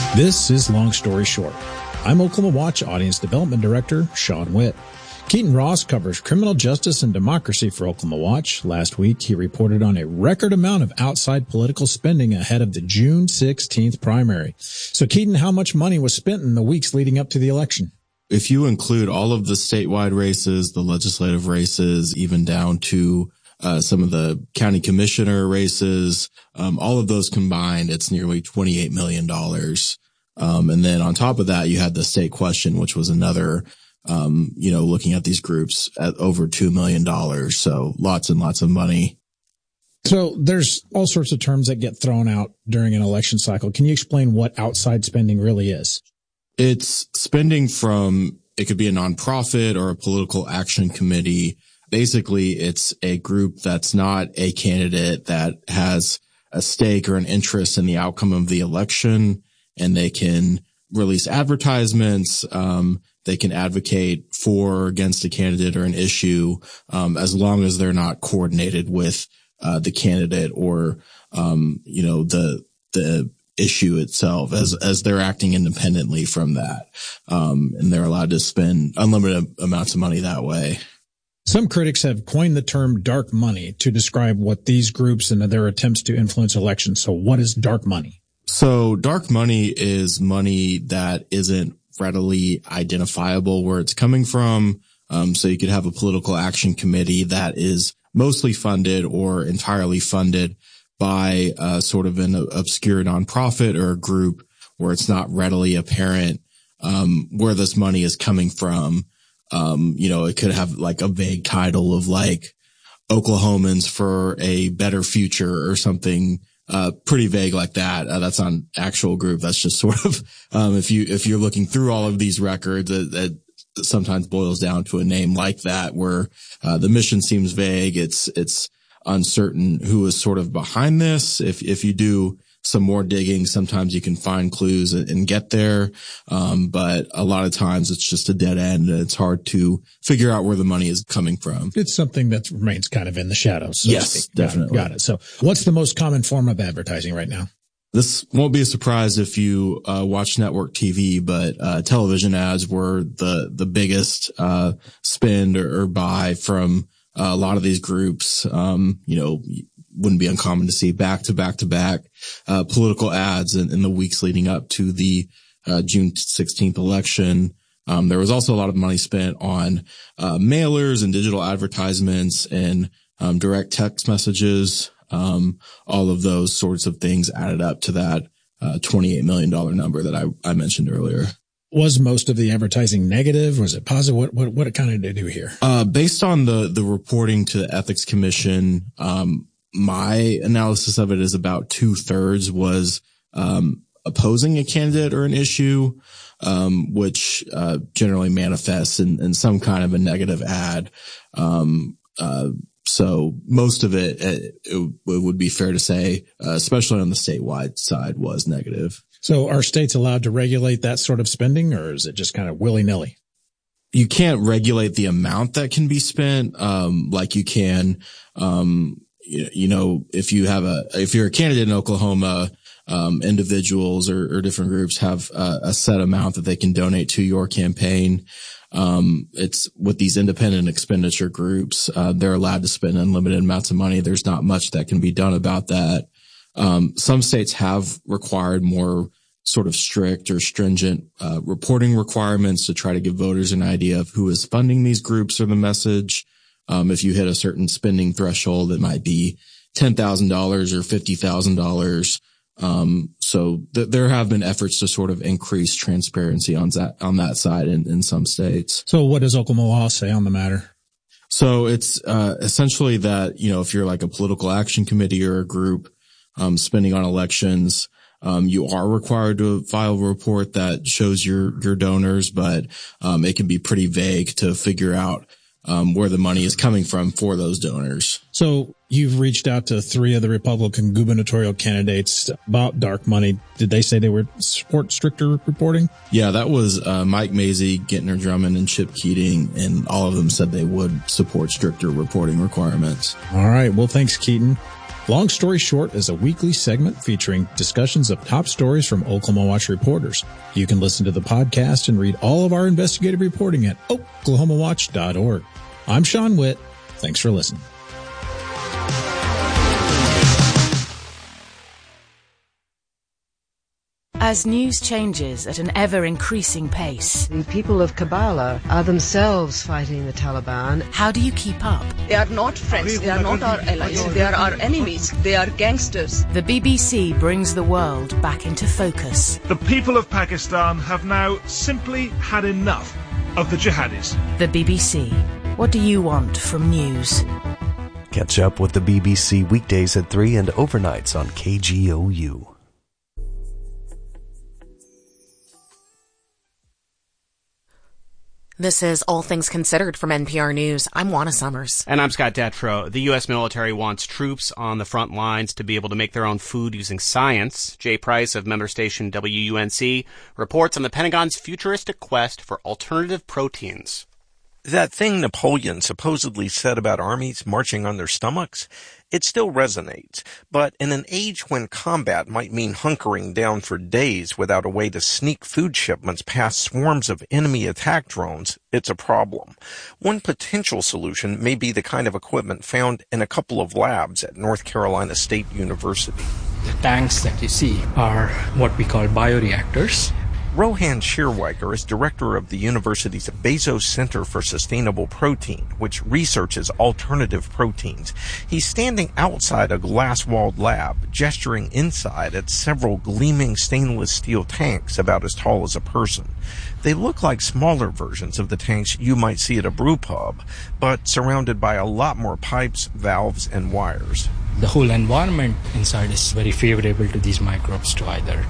This is Long Story Short. I'm Oklahoma Watch Audience Development Director Sean Witt. Keaton Ross covers criminal justice and democracy for Oklahoma Watch. Last week, he reported on a record amount of outside political spending ahead of the June 16th primary. So, Keaton, how much money was spent in the weeks leading up to the election? If you include all of the statewide races, the legislative races, even down to some of the county commissioner races, all of those combined, it's nearly $28 million. And then on top of that, you had the state question, which was another, looking at these groups at over $2 million. So lots and lots of money. So there's all sorts of terms that get thrown out during an election cycle. Can you explain what outside spending really is? It's spending from, it could be a nonprofit or a political action committee. Basically, it's a group that's not a candidate that has a stake or an interest in the outcome of the election, and they can release advertisements. They can advocate for or against a candidate or an issue, as long as they're not coordinated with the candidate or the issue itself, as they're acting independently from that. And they're allowed to spend unlimited amounts of money that way. Some critics have coined the term dark money to describe what these groups and their attempts to influence elections. So what is dark money? So dark money is money that isn't readily identifiable where it's coming from. So you could have a political action committee that is mostly funded or entirely funded by sort of an obscure nonprofit or a group where it's not readily apparent where this money is coming from. It could have like a vague title of like Oklahomans for a Better Future or something pretty vague like that. That's not an actual group. That's just sort of if you're looking through all of these records, that sometimes boils down to a name like that where the mission seems vague. It's uncertain who is sort of behind this. If you do some more digging, sometimes you can find clues and get there. But a lot of times it's just a dead end and it's hard to figure out where the money is coming from. It's something that remains kind of in the shadows. Yes, definitely. Got it. So what's the most common form of advertising right now? This won't be a surprise if you watch network TV, but television ads were the biggest spend or buy from a lot of these groups. Wouldn't be uncommon to see back to back political ads in the weeks leading up to the June 16th election. There was also a lot of money spent on mailers and digital advertisements and direct text messages. All of those sorts of things added up to that $28 million number that I mentioned earlier. Was most of the advertising negative? Was it positive? What it kind of did do here? Based on the reporting to the Ethics Commission, my analysis of it is about 2/3 was opposing a candidate or an issue, which generally manifests in some kind of a negative ad. So most of it would be fair to say, especially on the statewide side, was negative. So are states allowed to regulate that sort of spending, or is it just kind of willy-nilly? You can't regulate the amount that can be spent, like you can, if you're a candidate in Oklahoma, individuals or different groups have a set amount that they can donate to your campaign. It's with these independent expenditure groups, they're allowed to spend unlimited amounts of money. There's not much that can be done about that. Some states have required more sort of strict or stringent reporting requirements to try to give voters an idea of who is funding these groups or the message. If you hit a certain spending threshold, it might be $10,000 or $50,000. So there have been efforts to sort of increase transparency on that side in some states. So what does Oklahoma law say on the matter? So it's essentially that, if you're like a political action committee or a group spending on elections, you are required to file a report that shows your donors, but it can be pretty vague to figure out where the money is coming from for those donors. So you've reached out to 3 of the Republican gubernatorial candidates about dark money. Did they say they would support stricter reporting? Yeah, that was Mike Mazzei, Gentner Drummond, and Chip Keating, and all of them said they would support stricter reporting requirements. All right. Well, thanks, Keaton. Long Story Short is a weekly segment featuring discussions of top stories from Oklahoma Watch reporters. You can listen to the podcast and read all of our investigative reporting at oklahomawatch.org. I'm Sean Witt. Thanks for listening. As news changes at an ever-increasing pace, the people of Kabbalah are themselves fighting the Taliban. How do you keep up? They are not friends. They are not our allies. They are our enemies. They are gangsters. The BBC brings the world back into focus. The people of Pakistan have now simply had enough of the jihadis. The BBC. What do you want from news? Catch up with the BBC weekdays at 3 and overnights on KGOU. This is All Things Considered from NPR News. I'm Juana Summers. And I'm Scott Detrow. The U.S. military wants troops on the front lines to be able to make their own food using science. Jay Price of member station WUNC reports on the Pentagon's futuristic quest for alternative proteins. That thing Napoleon supposedly said about armies marching on their stomachs, it still resonates. But in an age when combat might mean hunkering down for days without a way to sneak food shipments past swarms of enemy attack drones, it's a problem. One potential solution may be the kind of equipment found in a couple of labs at North Carolina State University. The tanks that you see are what we call bioreactors. Rohan Shearwiker is director of the university's Bezos Center for Sustainable Protein, which researches alternative proteins. He's standing outside a glass-walled lab, gesturing inside at several gleaming stainless steel tanks about as tall as a person. They look like smaller versions of the tanks you might see at a brew pub, but surrounded by a lot more pipes, valves, and wires. The whole environment inside is very favorable to these microbes to either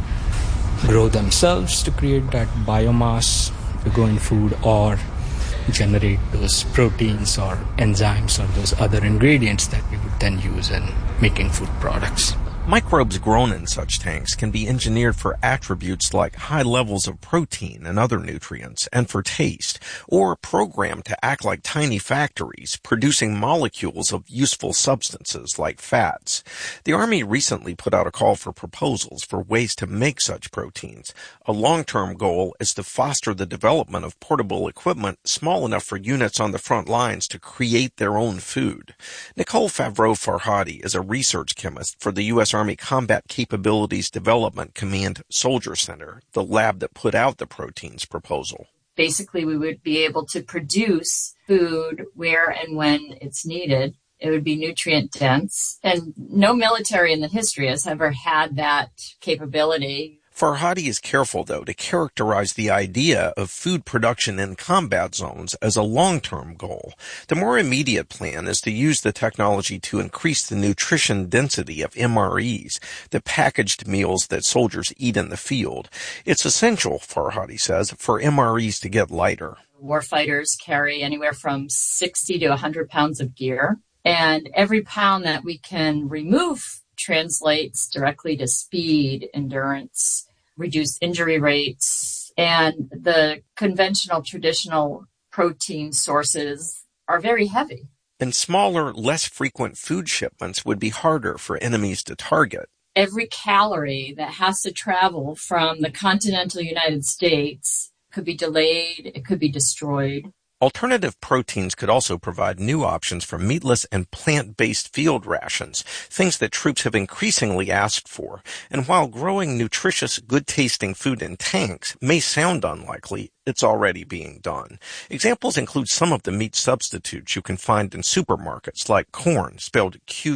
grow themselves to create that biomass to go in food or generate those proteins or enzymes or those other ingredients that we would then use in making food products. Microbes grown in such tanks can be engineered for attributes like high levels of protein and other nutrients, and for taste, or programmed to act like tiny factories, producing molecules of useful substances like fats. The Army recently put out a call for proposals for ways to make such proteins. A long-term goal is to foster the development of portable equipment small enough for units on the front lines to create their own food. Nicole Favreau-Farhadi is a research chemist for the U.S. Army Combat Capabilities Development Command Soldier Center, the lab that put out the proteins proposal. Basically, we would be able to produce food where and when it's needed. It would be nutrient dense. And no military in the history has ever had that capability. Farhadi is careful, though, to characterize the idea of food production in combat zones as a long-term goal. The more immediate plan is to use the technology to increase the nutrition density of MREs, the packaged meals that soldiers eat in the field. It's essential, Farhadi says, for MREs to get lighter. Warfighters carry anywhere from 60 to 100 pounds of gear, and every pound that we can remove translates directly to speed, endurance, reduced injury rates, and the conventional, traditional protein sources are very heavy. And smaller, less frequent food shipments would be harder for enemies to target. Every calorie that has to travel from the continental United States could be delayed, it could be destroyed. Alternative proteins could also provide new options for meatless and plant-based field rations, things that troops have increasingly asked for. And while growing nutritious, good-tasting food in tanks may sound unlikely, it's already being done. Examples include some of the meat substitutes you can find in supermarkets, like corn, spelled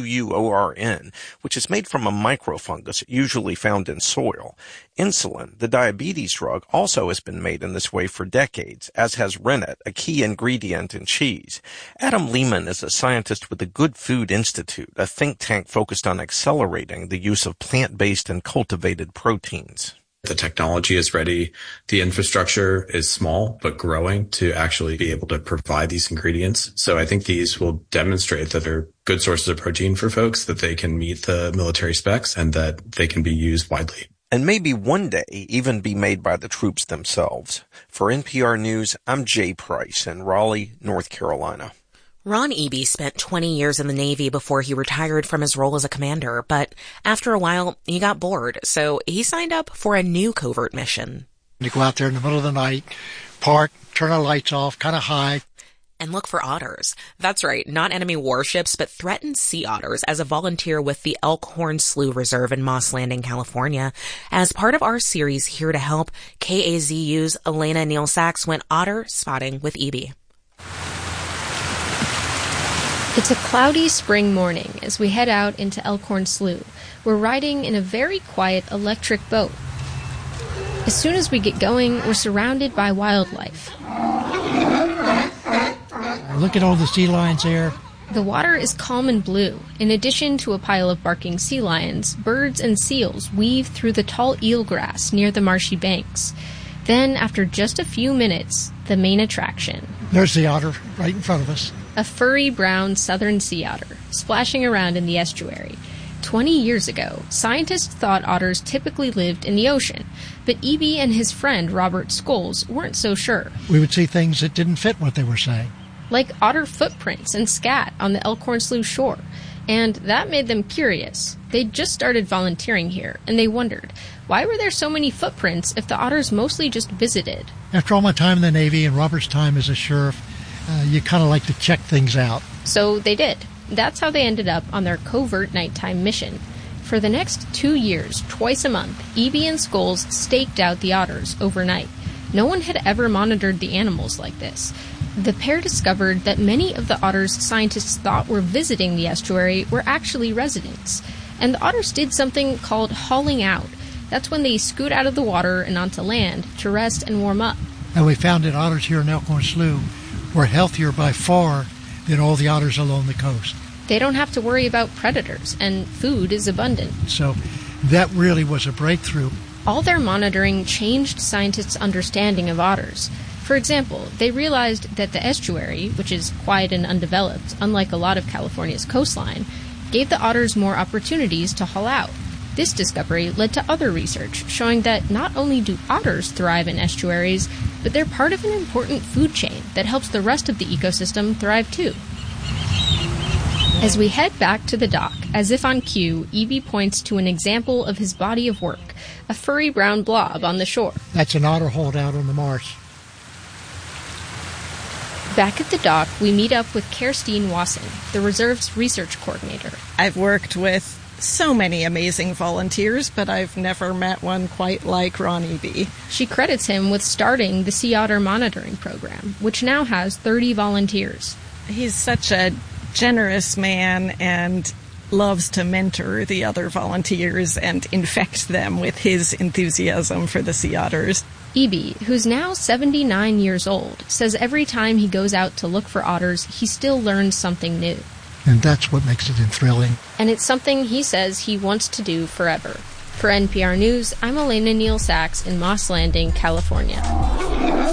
Quorn, which is made from a microfungus usually found in soil. Insulin, the diabetes drug, also has been made in this way for decades, as has rennet, a key ingredient in cheese. Adam Lehman is a scientist with the Good Food Institute, a think tank focused on accelerating the use of plant-based and cultivated proteins. The technology is ready. The infrastructure is small, but growing to actually be able to provide these ingredients. So I think these will demonstrate that they're good sources of protein for folks, that they can meet the military specs, and that they can be used widely. And maybe one day even be made by the troops themselves. For NPR News, I'm Jay Price in Raleigh, North Carolina. Ron Eby spent 20 years in the Navy before he retired from his role as a commander, but after a while, he got bored, so he signed up for a new covert mission. You go out there in the middle of the night, park, turn the lights off, kind of hide. And look for otters. That's right, not enemy warships, but threatened sea otters as a volunteer with the Elkhorn Slough Reserve in Moss Landing, California. As part of our series Here to Help, KAZU's Elena Neal Sachs went otter spotting with Eby. It's a cloudy spring morning as we head out into Elkhorn Slough. We're riding in a very quiet electric boat. As soon as we get going, we're surrounded by wildlife. Look at all the sea lions there. The water is calm and blue. In addition to a pile of barking sea lions, birds and seals weave through the tall eelgrass near the marshy banks. Then, after just a few minutes, the main attraction. There's the otter right in front of us. A furry brown southern sea otter, splashing around in the estuary. 20 years ago, scientists thought otters typically lived in the ocean, but Eby and his friend Robert Scholes weren't so sure. We would see things that didn't fit what they were saying. Like otter footprints and scat on the Elkhorn Slough shore, and that made them curious. They'd just started volunteering here, and they wondered, why were there so many footprints if the otters mostly just visited? After all my time in the Navy and Robert's time as a sheriff, you kind of like to check things out. So they did. That's how they ended up on their covert nighttime mission. For the next 2 years, twice a month, Eby and Scholes staked out the otters overnight. No one had ever monitored the animals like this. The pair discovered that many of the otters scientists thought were visiting the estuary were actually residents. And the otters did something called hauling out. That's when they scoot out of the water and onto land to rest and warm up. And we found that otters here in Elkhorn Slough were healthier by far than all the otters along the coast. They don't have to worry about predators, and food is abundant. So that really was a breakthrough. All their monitoring changed scientists' understanding of otters. For example, they realized that the estuary, which is quiet and undeveloped, unlike a lot of California's coastline, gave the otters more opportunities to haul out. This discovery led to other research showing that not only do otters thrive in estuaries, but they're part of an important food chain that helps the rest of the ecosystem thrive too. As we head back to the dock, as if on cue, Eby points to an example of his body of work, a furry brown blob on the shore. That's an otter hauled out on the marsh. Back at the dock, we meet up with Kerstine Wasson, the reserve's research coordinator. I've worked with so many amazing volunteers, but I've never met one quite like Ron Eby. She credits him with starting the Sea Otter Monitoring Program, which now has 30 volunteers. He's such a generous man and loves to mentor the other volunteers and infect them with his enthusiasm for the sea otters. Eby, who's now 79 years old, says every time he goes out to look for otters, he still learns something new. And that's what makes it thrilling. And it's something he says he wants to do forever. For NPR News, I'm Elena Neal Sachs in Moss Landing, California.